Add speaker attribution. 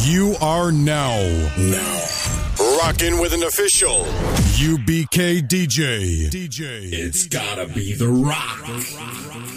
Speaker 1: You are now rocking with an official UBK DJ.
Speaker 2: It's gotta be The Rock.